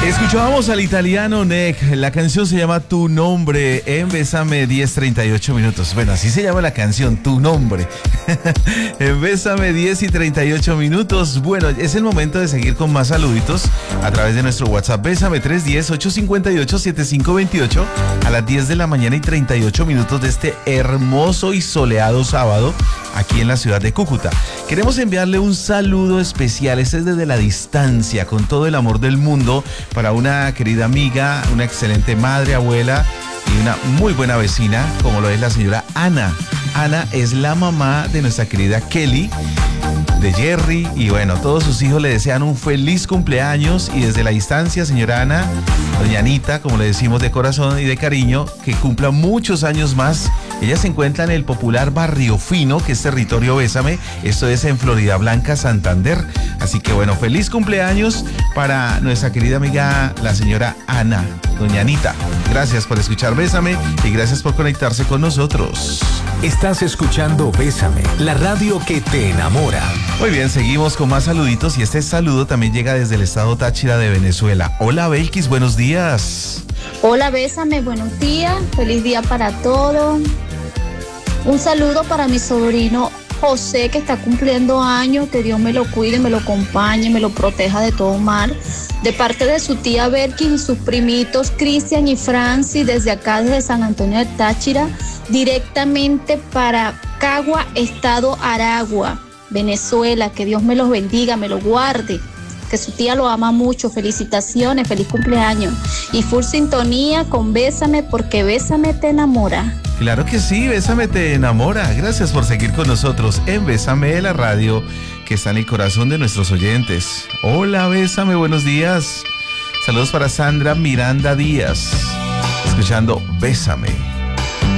Escuchábamos al italiano Neck, la canción se llama Tu Nombre en Bésame 10:38 minutos. Bueno, así se llama la canción, Tu Nombre. En Bésame 10:38 minutos. Bueno, es el momento de seguir con más saluditos a través de nuestro WhatsApp Bésame 310-858-7528 a las 10 de la mañana y 38 minutos de este hermoso y soleado sábado aquí en la ciudad de Cúcuta. Queremos enviarle un saludo especial, este es desde la distancia, con todo el amor del mundo, para una querida amiga, una excelente madre, abuela y una muy buena vecina, como lo es la señora Ana. Ana es la mamá de nuestra querida Kelly, de Jerry, y bueno, todos sus hijos le desean un feliz cumpleaños, y desde la distancia, señora Ana, doña Anita, como le decimos de corazón y de cariño, que cumpla muchos años más. Ella se encuentra en el popular Barrio Fino, que es territorio Bésame, esto es en Florida Blanca, Santander. Así que bueno, feliz cumpleaños para nuestra querida amiga, la señora Ana, doña Anita. Gracias por escuchar Bésame y gracias por conectarse con nosotros. Estás escuchando Bésame, la radio que te enamora. Muy bien, seguimos con más saluditos y este saludo también llega desde el estado Táchira de Venezuela. Hola Belkis, buenos días. Hola Bésame, buenos días, feliz día para todos. Un saludo para mi sobrino José, que está cumpliendo años, que Dios me lo cuide, me lo acompañe, me lo proteja de todo mal. De parte de su tía Belkis y sus primitos Cristian y Francis, desde acá, desde San Antonio de Táchira, directamente para Cagua, estado Aragua, Venezuela. Que Dios me los bendiga, me lo guarde, que su tía lo ama mucho. Felicitaciones, feliz cumpleaños. Y full sintonía con Bésame, porque Bésame te enamora. Claro que sí, Bésame te enamora. Gracias por seguir con nosotros en Bésame, la radio que está en el corazón de nuestros oyentes. Hola Bésame, buenos días. Saludos para Sandra Miranda Díaz, escuchando Bésame.